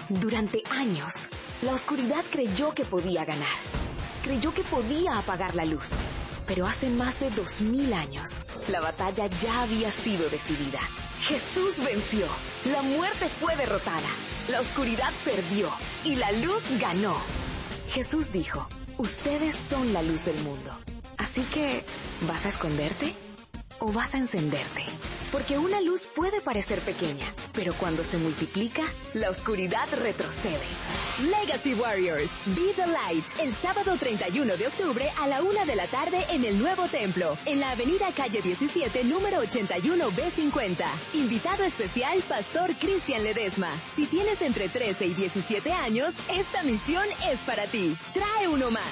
Durante años, la oscuridad creyó que podía ganar. Creyó que podía apagar la luz. Pero hace más de 2000 años, la batalla ya había sido decidida. Jesús venció. La muerte fue derrotada. La oscuridad perdió. Y la luz ganó. Jesús dijo, ustedes son la luz del mundo. Así que, ¿vas a esconderte? ¿O vas a encenderte? Porque una luz puede parecer pequeña, pero cuando se multiplica, la oscuridad retrocede. Legacy Warriors, Be the Light, el sábado 31 de octubre a la 1 de la tarde en el Nuevo Templo, en la avenida Calle 17, número 81B50. Invitado especial, Pastor Cristian Ledesma. Si tienes entre 13 y 17 años, esta misión es para ti. Trae uno más.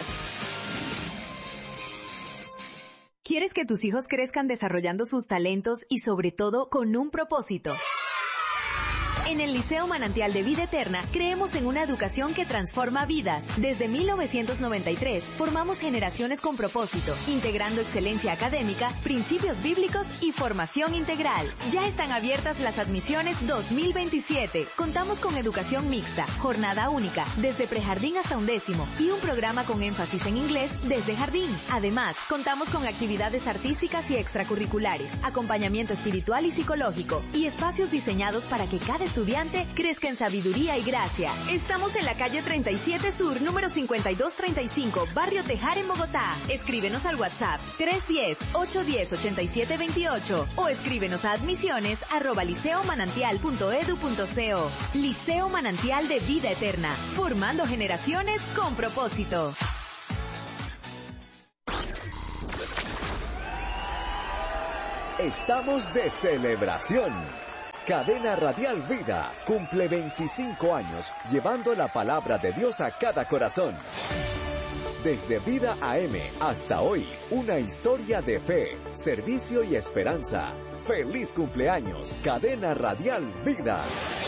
¿Quieres que tus hijos crezcan desarrollando sus talentos y sobre todo con un propósito? En el Liceo Manantial de Vida Eterna creemos en una educación que transforma vidas. Desde 1993 formamos generaciones con propósito, integrando excelencia académica, principios bíblicos y formación integral. Ya están abiertas las admisiones 2027. Contamos con educación mixta, jornada única, desde prejardín hasta 11º y un programa con énfasis en inglés desde jardín. Además, contamos con actividades artísticas y extracurriculares, acompañamiento espiritual y psicológico y espacios diseñados para que cada estudiante crezca en sabiduría y gracia. Estamos en la calle 37 Sur, número 5235, Barrio Tejar en Bogotá. Escríbenos al WhatsApp 310-810-8728 o escríbenos a admisiones@liceomanantial.edu.co. Liceo Manantial de Vida Eterna, formando generaciones con propósito. Estamos de celebración. Cadena Radial Vida cumple 25 años llevando la palabra de Dios a cada corazón. Desde Vida AM hasta hoy, una historia de fe, servicio y esperanza. ¡Feliz cumpleaños, Cadena Radial Vida!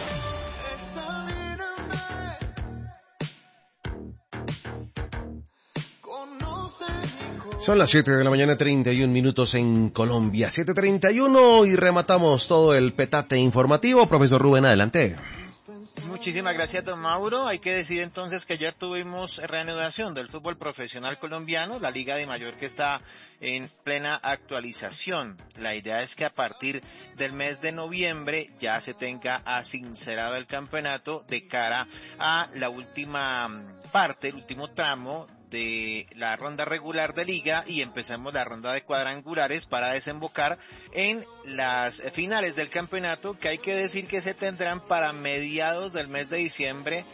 Son las 7 de la mañana, 31 minutos en Colombia, 7:31 y rematamos todo el petate informativo. Profesor Rubén, adelante. Muchísimas gracias, don Mauro. Hay que decir entonces que ayer tuvimos reanudación del fútbol profesional colombiano, la Liga de Mayor que está en plena actualización. La idea es que a partir del mes de noviembre ya se tenga asincerado el campeonato de cara a la última parte, el último tramo de la ronda regular de liga y empezamos la ronda de cuadrangulares para desembocar en las finales del campeonato, que hay que decir que se tendrán para mediados del mes de diciembre,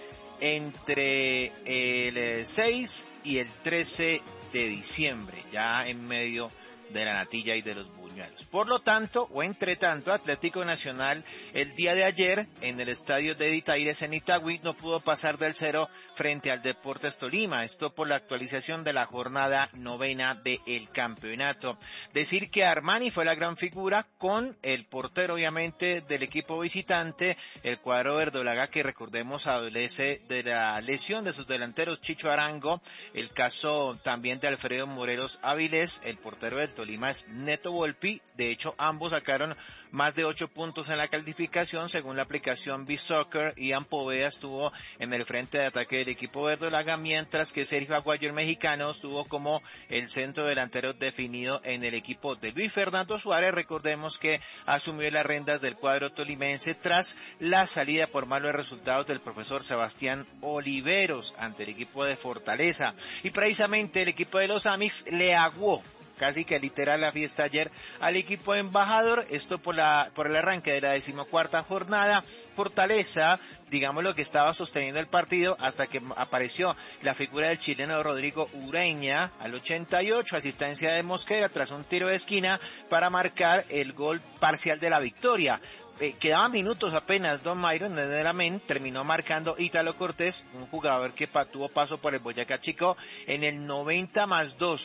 entre el 6 y el 13 de diciembre, ya en medio de la natilla y de los buñuelos. Por lo tanto, o entre tanto, Atlético Nacional el día de ayer en el estadio de Editaires en Itagüí no pudo pasar del 0 frente al Deportes Tolima, esto por la actualización de la jornada 9ª del campeonato. Decir que Armani fue la gran figura con el portero obviamente del equipo visitante, el cuadro verdolaga, que recordemos adolece de la lesión de sus delanteros Chicho Arango, el caso también de Alfredo Morelos Avilés, el portero del Tolima es Neto Volpi. De hecho, ambos sacaron más de 8 puntos en la calificación según la aplicación B-Soccer. Ian Poveda estuvo en el frente de ataque del equipo verdolaga, mientras que Sergio Aguayo, el mexicano, estuvo como el centro delantero definido en el equipo de Luis Fernando Suárez. Recordemos que asumió las riendas del cuadro tolimense tras la salida por malos resultados del profesor Sebastián Oliveros ante el equipo de Fortaleza. Y precisamente el equipo de los Amix le aguó casi que literal la fiesta ayer al equipo embajador, esto por el arranque de la 14ª jornada. Fortaleza, digamos, lo que estaba sosteniendo el partido hasta que apareció la figura del chileno Rodrigo Ureña al 88, asistencia de Mosquera tras un tiro de esquina para marcar el gol parcial de la victoria. Quedaban minutos apenas, don Myron, desde la MEN, terminó marcando Ítalo Cortés, un jugador que tuvo paso por el Boyacá Chico en el 90+2.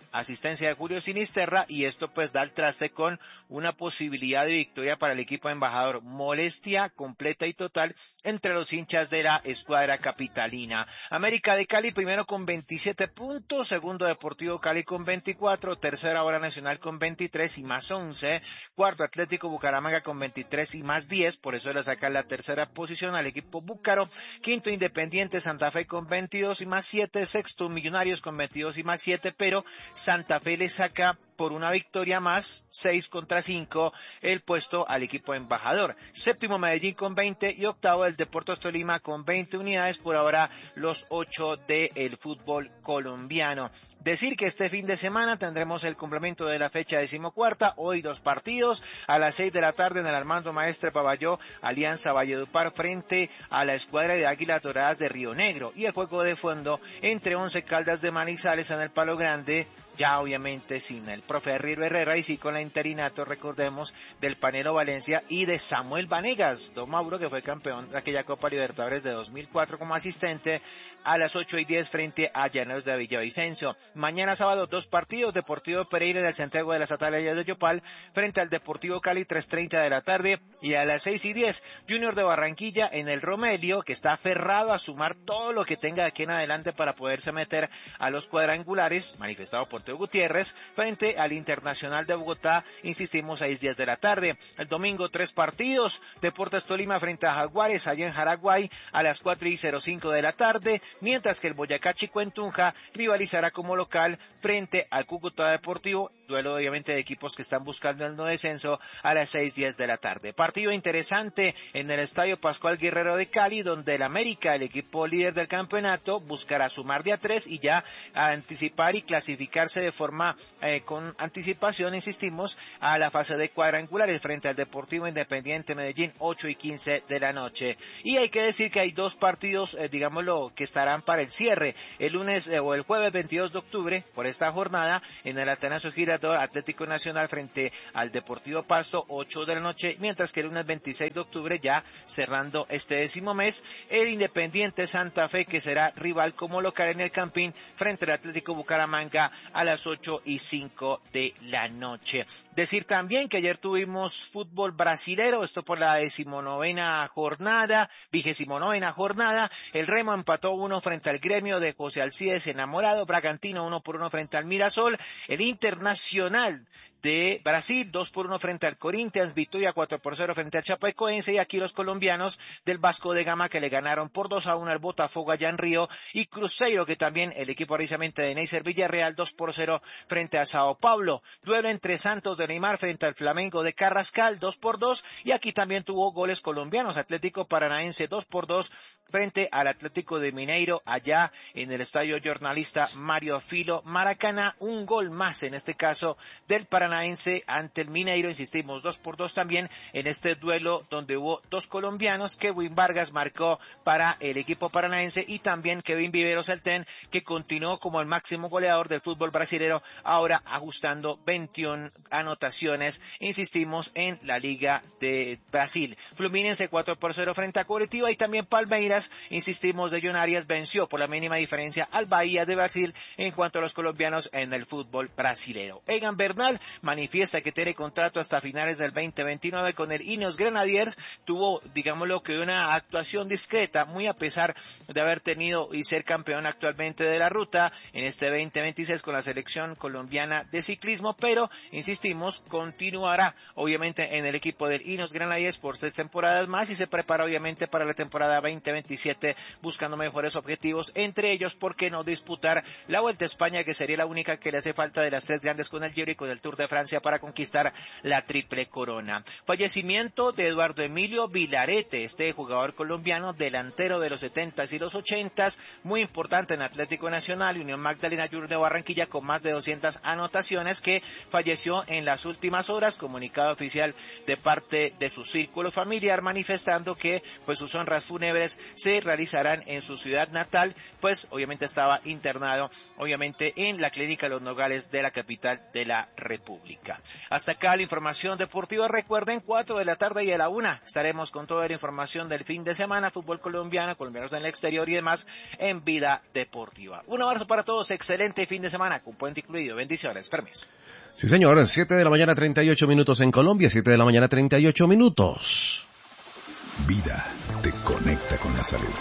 asistencia de Julio Sinisterra, y esto pues da el traste con una posibilidad de victoria para el equipo embajador. Molestia completa y total entre los hinchas de la escuadra capitalina. América de Cali primero con 27 puntos, segundo Deportivo Cali con 24, tercera Hora Nacional con 23 y más 11, cuarto Atlético Bucaramanga con 23 y más 10, por eso le saca la tercera posición al equipo búcaro, quinto Independiente Santa Fe con 22 y más 7, sexto Millonarios con 22 y más 7, pero Santa Fe le saca por una victoria más, 6-5, el puesto al equipo embajador. Séptimo Medellín con 20 y octavo el Deportes Tolima con 20 unidades, por ahora los 8 del fútbol colombiano. Decir que este fin de semana tendremos el complemento de la fecha 14ª, hoy 2 partidos, a las 6 de la tarde en el Armando Maestre Pavalló, Alianza Valledupar frente a la escuadra de Águilas Doradas de Río Negro, y el juego de fondo entre Once Caldas de Manizales en el Palo Grande, ya obviamente sin el profe Río Herrera y sí con la interinato, recordemos, del Panero Valencia y de Samuel Vanegas, don Mauro, que fue campeón de aquella Copa Libertadores de 2004 como asistente, a las 8:10 frente a Llaneros de Villavicencio. Mañana sábado 2 partidos, Deportivo Pereira en el Santiago de las Atalayas de Yopal frente al Deportivo Cali, 3:30 de la tarde, y a las 6:10 Junior de Barranquilla en el Romelio, que está aferrado a sumar todo lo que tenga de aquí en adelante para poderse meter a los cuadrangulares, manifestado por Teo Gutiérrez, frente al Internacional de Bogotá, insistimos, 6:10 de la tarde. El domingo 3 partidos, Deportes Tolima frente a Jaguares allá en Jaraguay a las 4:05 de la tarde, mientras que el Boyacá Chico en Tunja rivalizará como local frente al Cúcuta Deportivo, duelo obviamente de equipos que están buscando el no descenso, a las 6:10 de la tarde. Partido interesante en el Estadio Pascual Guerrero de Cali, donde el América, el equipo líder del campeonato, buscará sumar de a 3 y ya anticipar y clasificarse de forma con anticipación, insistimos, a la fase de cuadrangulares frente al Deportivo Independiente Medellín, 8:15 de la noche. Y hay que decir que hay 2 partidos, digámoslo, que estarán para el cierre, el lunes o el jueves 22 de octubre, por esta jornada, en el Atanasio Girardot, Atlético Nacional frente al Deportivo Pasto, 8 de la noche, mientras que el lunes 26 de octubre, ya cerrando este 10º mes, el Independiente Santa Fe, que será rival como local en el Campín frente al Atlético Bucaramanga a las 8:05 de la noche. Decir también que ayer tuvimos fútbol brasilero, esto por la 19ª jornada, el Remo empató 1 frente al Gremio de José Alcides Enamorado, Bragantino 1-1 frente al Mirasol, el Internacional de Brasil 2-1 frente al Corinthians, Vitória 4-0 frente al Chapecoense, y aquí los colombianos del Vasco de Gama, que le ganaron por 2-1 al Botafogo allá en Río, y Cruzeiro, que también el equipo precisamente de Neisser Villarreal, 2-0 frente a Sao Paulo. Duelo entre Santos de Neymar frente al Flamengo de Carrascal, 2-2, y aquí también tuvo goles colombianos, Atlético Paranaense 2-2 frente al Atlético de Mineiro allá en el Estadio Jornalista Mario Filo Maracaná, un gol más en este caso del Paranaense ante el Mineiro, insistimos, 2-2 también en este duelo donde hubo 2 colombianos. Kevin Vargas marcó para el equipo paranaense y también Kevin Vivero Saltén, que continuó como el máximo goleador del fútbol brasilero, ahora ajustando 21 anotaciones, insistimos, en la Liga de Brasil. Fluminense 4-0 frente a Coritiba, y también Palmeiras, insistimos, de John Arias venció por la mínima diferencia al Bahía de Brasil en cuanto a los colombianos en el fútbol brasilero. Egan Bernal manifiesta que tiene contrato hasta finales del 2029 con el Ineos Grenadiers. Tuvo, digámoslo, que una actuación discreta, muy a pesar de haber tenido y ser campeón actualmente de la ruta en este 2026 con la selección colombiana de ciclismo, pero insistimos, continuará obviamente en el equipo del Ineos Grenadiers por 6 temporadas más, y se prepara obviamente para la temporada 2027 buscando mejores objetivos, entre ellos, ¿por qué no disputar la Vuelta a España, que sería la única que le hace falta de las 3 grandes con el Giro y con el Tour de Francia para conquistar la triple corona? Fallecimiento de Eduardo Emilio Vilarete, este jugador colombiano, delantero de los 70s y los 80s, muy importante en Atlético Nacional y Unión Magdalena Junior de Barranquilla, con más de 200 anotaciones, que falleció en las últimas horas. Comunicado oficial de parte de su círculo familiar manifestando que pues sus honras fúnebres se realizarán en su ciudad natal, pues obviamente estaba internado, obviamente en la clínica Los Nogales de la capital de la República. Hasta acá la información deportiva. Recuerden, 4 de la tarde y a la 1 estaremos con toda la información del fin de semana, fútbol colombiano, colombianos en el exterior y demás en Vida Deportiva. Un abrazo para todos, excelente fin de semana, con puente incluido. Bendiciones, permiso. Sí, señor, 7 de la mañana 38 minutos en Colombia, 7 de la mañana 38 minutos. Vida te conecta con la salud.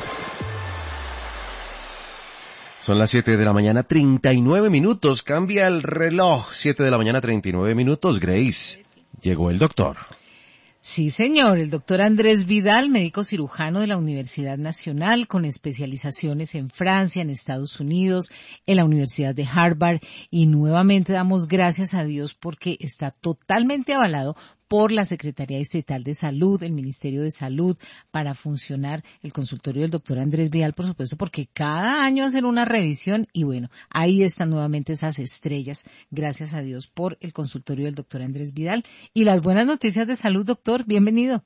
Son las 7 de la mañana 39 minutos, cambia el reloj, 7 de la mañana 39 minutos, Grace, llegó el doctor. Sí, señor, el doctor Andrés Vidal, médico cirujano de la Universidad Nacional, con especializaciones en Francia, en Estados Unidos, en la Universidad de Harvard, y nuevamente damos gracias a Dios porque está totalmente avalado por la Secretaría Distrital de Salud, el Ministerio de Salud, para funcionar el consultorio del doctor Andrés Vidal, por supuesto, porque cada año hacen una revisión y bueno, ahí están nuevamente esas estrellas, gracias a Dios por el consultorio del doctor Andrés Vidal. Y las buenas noticias de salud, doctor, bienvenido.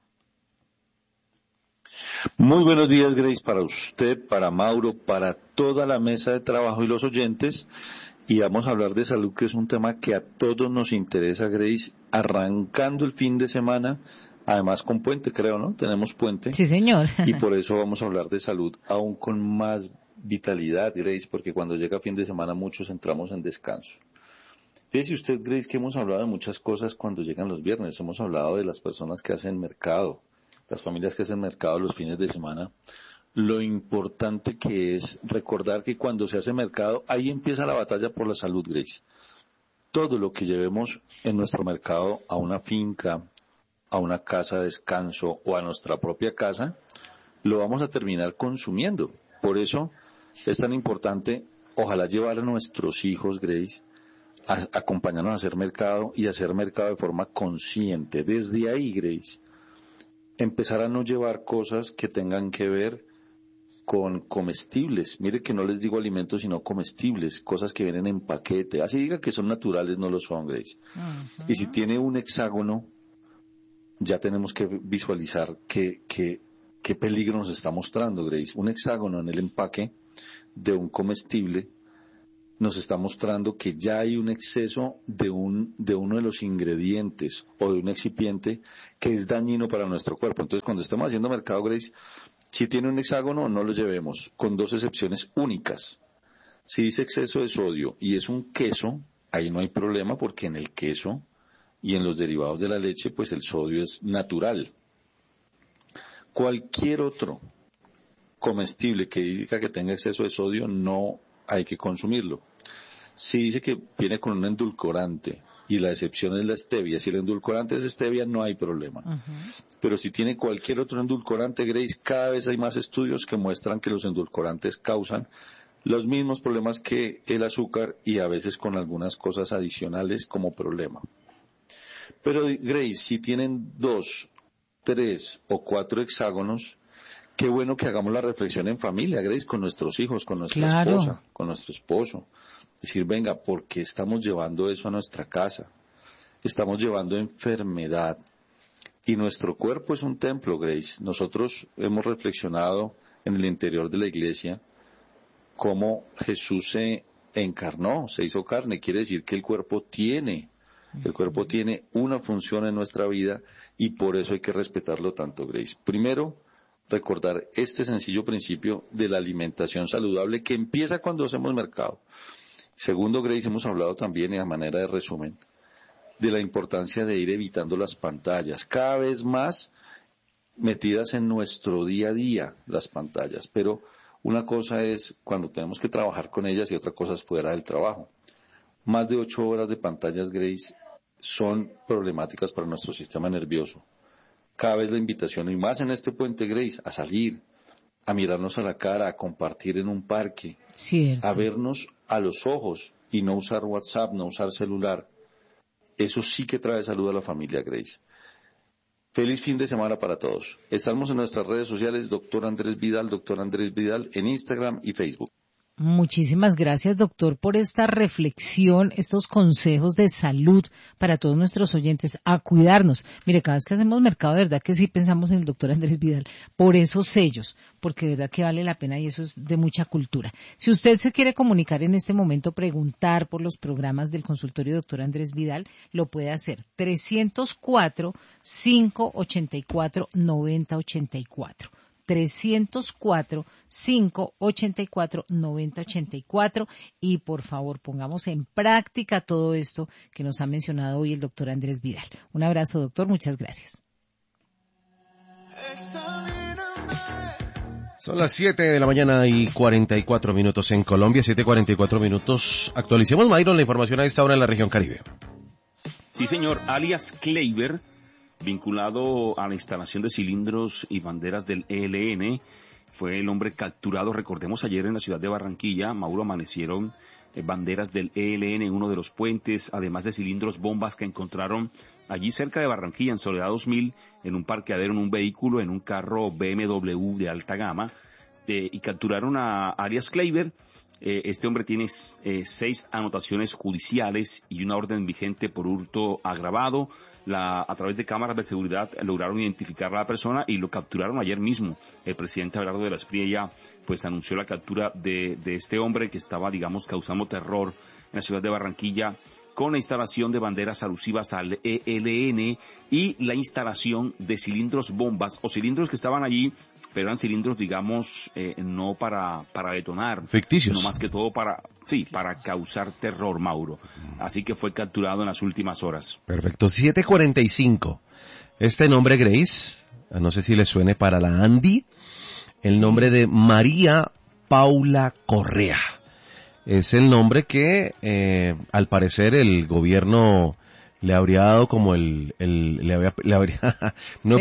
Muy buenos días, Grace, para usted, para Mauro, para toda la mesa de trabajo y los oyentes. Y vamos a hablar de salud, que es un tema que a todos nos interesa, Grace, arrancando el fin de semana, además con puente, creo, ¿no? Tenemos puente. Sí, señor. Y por eso vamos a hablar de salud aún con más vitalidad, Grace, porque cuando llega fin de semana muchos entramos en descanso. Fíjese usted, Grace, que hemos hablado de muchas cosas cuando llegan los viernes. Hemos hablado de las personas que hacen mercado, las familias que hacen mercado los fines de semana. Lo importante que es recordar que cuando se hace mercado, ahí empieza la batalla por la salud, Grace. Todo lo que llevemos en nuestro mercado a una finca, a una casa de descanso o a nuestra propia casa, lo vamos a terminar consumiendo. Por eso es tan importante, ojalá llevar a nuestros hijos, Grace, a acompañarnos a hacer mercado y hacer mercado de forma consciente. Desde ahí, Grace, empezar a no llevar cosas que tengan que ver con comestibles. Mire que no les digo alimentos, sino comestibles, cosas que vienen en paquete. Así diga que son naturales, no lo son, Grace. Uh-huh. Y si tiene un hexágono, ya tenemos que visualizar qué peligro nos está mostrando, Grace. Un hexágono en el empaque de un comestible nos está mostrando que ya hay un exceso de uno de los ingredientes o de un excipiente que es dañino para nuestro cuerpo. Entonces, cuando estemos haciendo mercado, Grace, si tiene un hexágono, no lo llevemos, con dos excepciones únicas. Si dice exceso de sodio y es un queso, ahí no hay problema porque en el queso y en los derivados de la leche, pues el sodio es natural. Cualquier otro comestible que diga que tenga exceso de sodio, no hay que consumirlo. Si dice que viene con un endulcorante y la excepción es la stevia, si el endulcorante es stevia no hay problema. Uh-huh. Pero si tiene cualquier otro endulcorante, Grace, cada vez hay más estudios que muestran que los endulcorantes causan los mismos problemas que el azúcar y a veces con algunas cosas adicionales como problema. Pero Grace, si tienen 2, 3 o 4 hexágonos, qué bueno que hagamos la reflexión en familia, Grace, con nuestros hijos, con nuestra esposa, con nuestro esposo. Decir, venga, ¿por qué estamos llevando eso a nuestra casa? Estamos llevando enfermedad. Y nuestro cuerpo es un templo, Grace. Nosotros hemos reflexionado en el interior de la iglesia cómo Jesús se encarnó, se hizo carne. Quiere decir que el cuerpo tiene una función en nuestra vida y por eso hay que respetarlo tanto, Grace. Primero, recordar este sencillo principio de la alimentación saludable que empieza cuando hacemos mercado. Segundo, Grace, hemos hablado también, a manera de resumen, de la importancia de ir evitando las pantallas, cada vez más metidas en nuestro día a día, las pantallas, pero una cosa es cuando tenemos que trabajar con ellas y otra cosa es fuera del trabajo. Más de 8 horas de pantallas, Grace, son problemáticas para nuestro sistema nervioso. Cada vez la invitación, y más en este puente, Grace, a salir, a mirarnos a la cara, a compartir en un parque, cierto, a vernos a los ojos y no usar WhatsApp, no usar celular. Eso sí que trae salud a la familia, Grace. Feliz fin de semana para todos. Estamos en nuestras redes sociales, Doctor Andrés Vidal, en Instagram y Facebook. Muchísimas gracias, doctor, por esta reflexión, estos consejos de salud para todos nuestros oyentes, a cuidarnos. Mire, cada vez que hacemos mercado, de verdad que sí pensamos en el doctor Andrés Vidal, por esos sellos, porque de verdad que vale la pena y eso es de mucha cultura. Si usted se quiere comunicar en este momento, preguntar por los programas del consultorio doctor Andrés Vidal, lo puede hacer 304-584-9084. 304-584-9084 y por favor pongamos en práctica todo esto que nos ha mencionado hoy el doctor Andrés Vidal. Un abrazo, doctor, muchas gracias. Son las 7 de la mañana y 44 minutos en Colombia, 7:44. Actualicemos, Mayron, la información a esta hora en la región Caribe. Sí, señor, alias Kleiber, vinculado a la instalación de cilindros y banderas del ELN, fue el hombre capturado. Recordemos, ayer en la ciudad de Barranquilla, Mauro, amanecieron banderas del ELN en uno de los puentes, además de cilindros bombas que encontraron allí cerca de Barranquilla, en Soledad 2000, en un parqueadero, en un vehículo, en un carro BMW de alta gama, y capturaron a alias Kleiber. Este hombre tiene 6 anotaciones judiciales y una orden vigente por hurto agravado. A través de cámaras de seguridad lograron identificar a la persona y lo capturaron ayer mismo. El presidente Abelardo de la Espriella pues anunció la captura de este hombre que estaba, digamos, causando terror en la ciudad de Barranquilla con la instalación de banderas alusivas al ELN y la instalación de cilindros bombas o cilindros que estaban allí, pero eran cilindros, digamos, no para detonar. Ficticios. No más que todo para causar terror, Mauro. Así que fue capturado en las últimas horas. Perfecto. 7:45. Este nombre, Grace, no sé si le suene para la Andy, el nombre de María Paula Correa. Es el nombre que, al parecer, el gobierno le habría dado como le habría no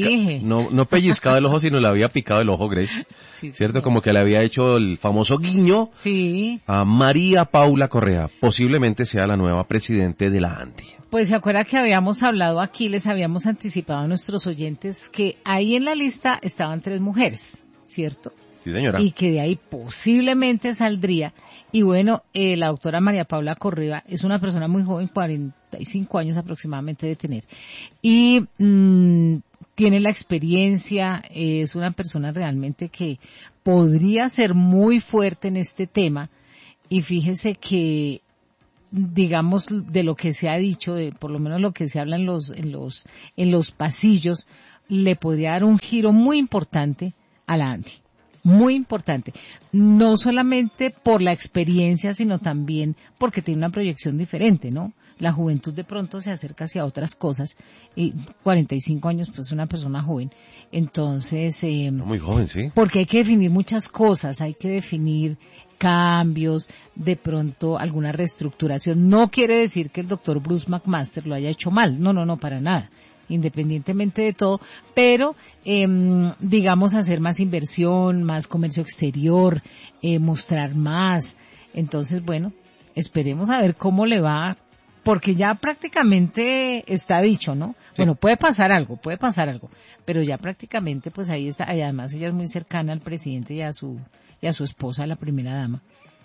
pellizcado el ojo, sino le había picado el ojo, Grace. Sí, ¿cierto? Sí. Como que le había hecho el famoso guiño a María Paula Correa. Posiblemente sea la nueva presidente de la ANDI. Pues se acuerda que habíamos hablado aquí, les habíamos anticipado a nuestros oyentes que ahí en la lista estaban 3 mujeres, ¿cierto? Sí, señora. Y que de ahí posiblemente saldría. Y bueno, la doctora María Paula Correa es una persona muy joven, 45 años aproximadamente de tener. Y tiene la experiencia, es una persona realmente que podría ser muy fuerte en este tema. Y fíjese que, digamos, de lo que se ha dicho, de por lo menos lo que se habla en los pasillos, le podría dar un giro muy importante a la ANDI. Muy importante, no solamente por la experiencia, sino también porque tiene una proyección diferente, ¿no? La juventud de pronto se acerca hacia otras cosas, y 45 años, pues una persona joven, entonces... muy joven, sí. Porque hay que definir muchas cosas, hay que definir cambios, de pronto alguna reestructuración. No quiere decir que el doctor Bruce McMaster lo haya hecho mal, no, para nada. Independientemente de todo, pero digamos hacer más inversión, más comercio exterior, mostrar más. Entonces, bueno, esperemos a ver cómo le va, porque ya prácticamente está dicho, ¿no? Sí. Bueno, puede pasar algo, pero ya prácticamente pues ahí está, y además ella es muy cercana al presidente y a su esposa, la primera dama.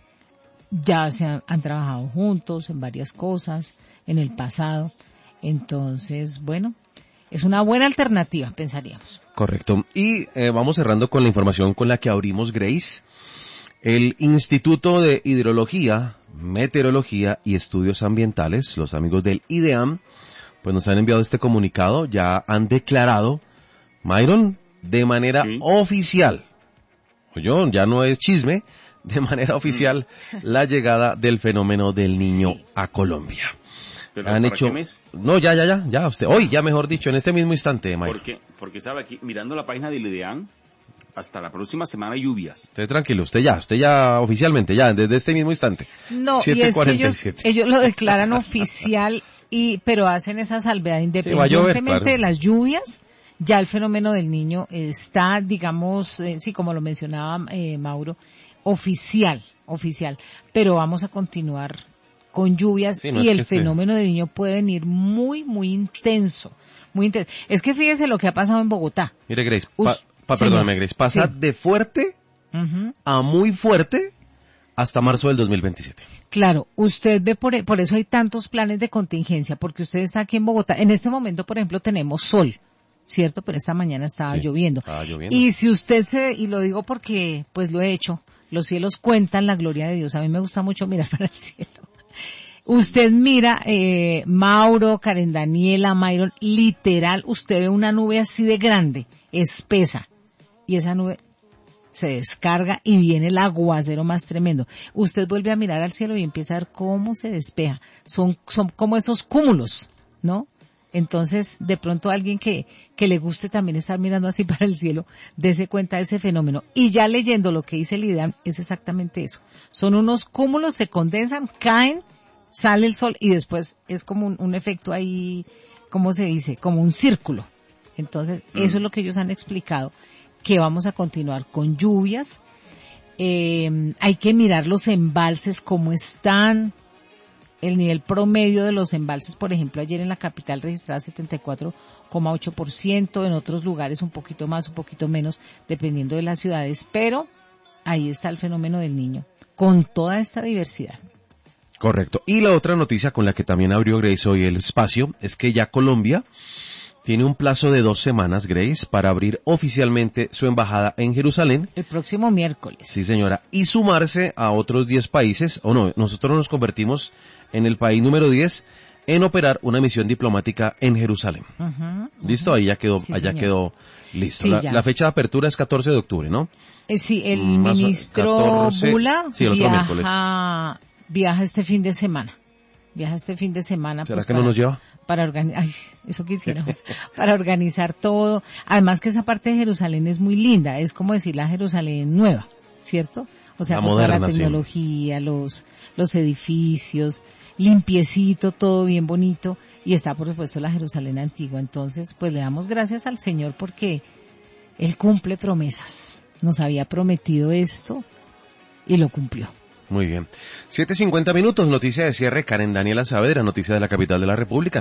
Ya han trabajado juntos en varias cosas en el pasado. Entonces, bueno, es una buena alternativa, pensaríamos. Correcto. Y vamos cerrando con la información con la que abrimos, Grace. El Instituto de Hidrología, Meteorología y Estudios Ambientales, los amigos del IDEAM, pues nos han enviado este comunicado, ya han declarado, Myron, de manera oficial, ya no es chisme, de manera oficial, la llegada del fenómeno del Niño a Colombia. Han hecho, no, ya, usted, hoy, ya mejor dicho, en este mismo instante, Mike. Porque sabe, aquí, mirando la página del IDEAM, hasta la próxima semana hay lluvias. Usted tranquilo, usted ya oficialmente, ya, desde este mismo instante. No, 7:47. Y es que ellos lo declaran oficial, pero hacen esa salvedad, independientemente de las lluvias, ya el fenómeno del Niño está, digamos, sí, como lo mencionaba Mauro, oficial, pero vamos a continuar con lluvias, sí, y el fenómeno del Niño puede venir muy, muy intenso, muy intenso. Es que fíjese lo que ha pasado en Bogotá. Mire, Grace, perdóname, Grace, pasa de fuerte a muy fuerte hasta marzo del 2027. Claro, usted ve por eso hay tantos planes de contingencia, porque usted está aquí en Bogotá. En este momento, por ejemplo, tenemos sol, ¿cierto? Pero esta mañana estaba lloviendo. Y si usted y lo digo porque pues lo he hecho, los cielos cuentan la gloria de Dios. A mí me gusta mucho mirar para el cielo. Usted mira, Mauro, Karen Daniela, Myron, literal, usted ve una nube así de grande, espesa, y esa nube se descarga y viene el aguacero más tremendo. Usted vuelve a mirar al cielo y empieza a ver cómo se despeja. Son como esos cúmulos, ¿no? Entonces, de pronto alguien que le guste también estar mirando así para el cielo, dése cuenta de ese fenómeno. Y ya leyendo lo que dice el IDEAM, es exactamente eso. Son unos cúmulos, se condensan, caen, sale el sol y después es como un efecto ahí, ¿cómo se dice? Como un círculo. Entonces, eso es lo que ellos han explicado, que vamos a continuar con lluvias. Hay que mirar los embalses, cómo están. El nivel promedio de los embalses, por ejemplo, ayer en la capital registrada 74,8%, en otros lugares un poquito más, un poquito menos, dependiendo de las ciudades, pero ahí está el fenómeno del Niño, con toda esta diversidad. Correcto. Y la otra noticia con la que también abrió Grace hoy el espacio es que ya Colombia tiene un plazo de 2 semanas, Grace, para abrir oficialmente su embajada en Jerusalén. El próximo miércoles. Sí, señora. Y sumarse a otros 10 países, nosotros nos convertimos en el país número 10 en operar una misión diplomática en Jerusalén. ¿Listo? Ahí ya quedó, quedó listo. Sí, la fecha de apertura es 14 de octubre, ¿no? Sí, el ministro Bula viaja este fin de semana. ¿Será pues que no nos lleva? Para organizar, eso quisiéramos, para organizar todo. Además que esa parte de Jerusalén es muy linda, es como decir la Jerusalén nueva, ¿cierto? O sea, con toda la tecnología, los edificios, limpiecito, todo bien bonito, y está por supuesto la Jerusalén antigua. Entonces, pues le damos gracias al Señor porque Él cumple promesas. Nos había prometido esto y lo cumplió. Muy bien. 7:50 minutos, noticia de cierre, Karen Daniela Saavedra, noticia de la capital de la República,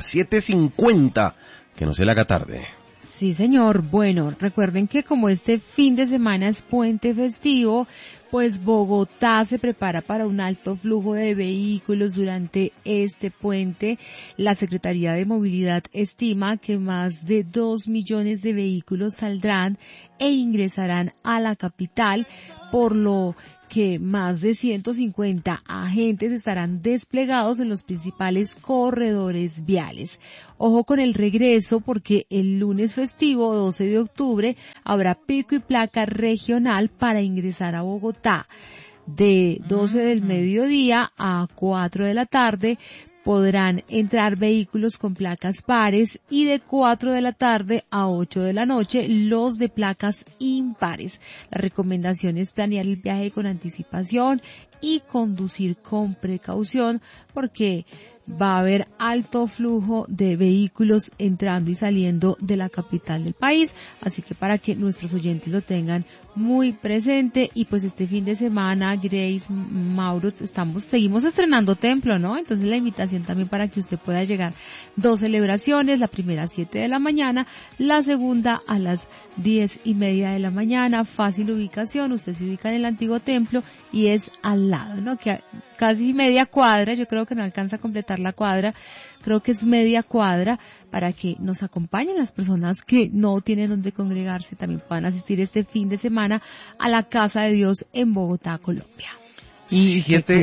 7:50, que no se le haga tarde. Sí, señor. Bueno, recuerden que como este fin de semana es puente festivo, pues Bogotá se prepara para un alto flujo de vehículos durante este puente. La Secretaría de Movilidad estima que más de 2 millones de vehículos saldrán e ingresarán a la capital, por lo que más de 150 agentes estarán desplegados en los principales corredores viales. Ojo con el regreso, porque el lunes festivo 12 de octubre habrá pico y placa regional para ingresar a Bogotá. De 12 del mediodía a 4 de la tarde podrán entrar vehículos con placas pares y de 4 de la tarde a 8 de la noche los de placas impares. La recomendación es planear el viaje con anticipación y conducir con precaución, porque va a haber alto flujo de vehículos entrando y saliendo de la capital del país, así que para que nuestros oyentes lo tengan muy presente. Y pues este fin de semana, Grace, Mauro, seguimos estrenando templo, ¿no? Entonces la invitación también para que usted pueda llegar. 2 celebraciones, la primera a 7 de la mañana, la segunda a las 10:30 de la mañana, fácil ubicación, usted se ubica en el antiguo templo y es al lado, ¿no? Que casi media cuadra, yo creo que no alcanza a completar la cuadra, creo que es media cuadra, para que nos acompañen las personas que no tienen donde congregarse, también puedan asistir este fin de semana a la Casa de Dios en Bogotá, Colombia. Y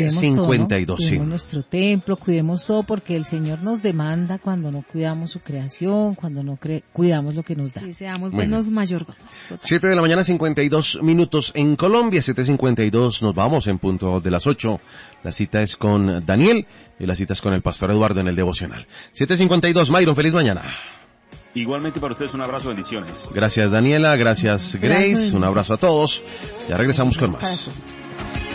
7:52, sí. Cuidemos nuestro templo, cuidemos todo, porque el Señor nos demanda cuando no cuidamos su creación, cuando no cuidamos lo que nos da. Sí, seamos buenos mayordomos. 7 de la mañana, 52 minutos en Colombia, 7:52, nos vamos en punto de las 8. La cita es con Daniel y la cita es con el pastor Eduardo en el devocional. 7:52, Myron, feliz mañana. Igualmente para ustedes, un abrazo, bendiciones. Gracias Daniela, gracias Grace, un abrazo a todos. Ya regresamos con más.